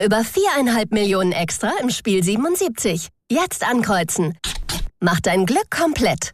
Über 4,5 Millionen extra im Spiel 77. Jetzt ankreuzen. Macht dein Glück komplett.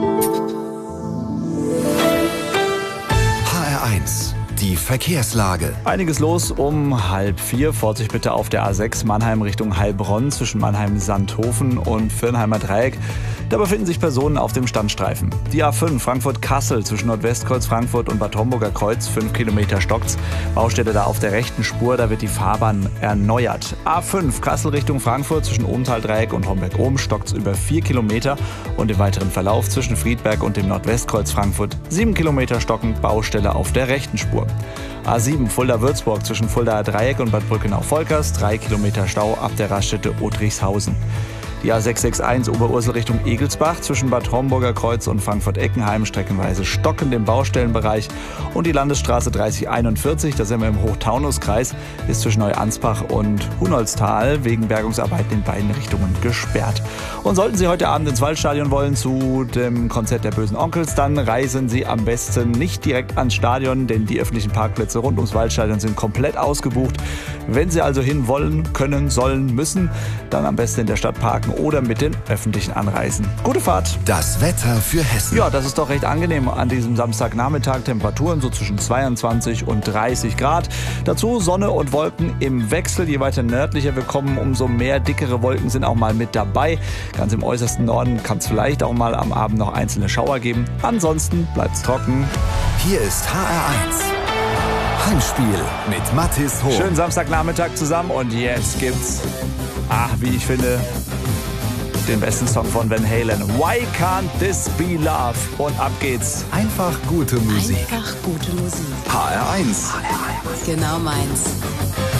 HR1, die Verkehrslage. Einiges los um 3:30. Vorsicht bitte auf der A6 Mannheim Richtung Heilbronn zwischen Mannheim-Sandhofen und Viernheimer Dreieck. Da befinden sich Personen auf dem Standstreifen. Die A5 Frankfurt-Kassel zwischen Nordwestkreuz Frankfurt und Bad Homburger Kreuz, 5 Kilometer stockt's. Baustelle da auf der rechten Spur, da wird die Fahrbahn erneuert. A5 Kassel Richtung Frankfurt zwischen Ohmtal-Dreieck und Homberg-Ohm stockt's über 4 Kilometer. Und im weiteren Verlauf zwischen Friedberg und dem Nordwestkreuz Frankfurt 7 Kilometer stockend, Baustelle auf der rechten Spur. A7 Fulda-Würzburg zwischen Fuldaer Dreieck und Bad Brückenau-Volkers, 3 Kilometer Stau ab der Raststätte Otrichshausen. Die A661 Oberursel Richtung Egelsbach zwischen Bad Homburger Kreuz und Frankfurt-Eckenheim streckenweise stockend im Baustellenbereich. Und die Landesstraße 3041, da sind wir im Hochtaunuskreis, ist zwischen Neuansbach und Hunolztal wegen Bergungsarbeiten in beiden Richtungen gesperrt. Und sollten Sie heute Abend ins Waldstadion wollen zu dem Konzert der Bösen Onkels, dann reisen Sie am besten nicht direkt ans Stadion, denn die öffentlichen Parkplätze rund ums Waldstadion sind komplett ausgebucht. Wenn Sie also hin wollen, können, sollen, müssen, dann am besten in der Stadt parken oder mit den öffentlichen Anreisen. Gute Fahrt. Das Wetter für Hessen. Ja, das ist doch recht angenehm an diesem Samstagnachmittag. Temperaturen so zwischen 22 und 30 Grad. Dazu Sonne und Wolken im Wechsel. Je weiter nördlicher wir kommen, umso mehr dickere Wolken sind auch mal mit dabei. Ganz im äußersten Norden kann es vielleicht auch mal am Abend noch einzelne Schauer geben. Ansonsten bleibt es trocken. Hier ist HR1. Heimspiel mit Mathis Hoch. Schönen Samstagnachmittag zusammen und jetzt gibt's, wie ich finde, den besten Song von Van Halen. Why Can't This Be Love? Und ab geht's. Einfach gute Musik. Einfach gute Musik. HR1. Genau meins.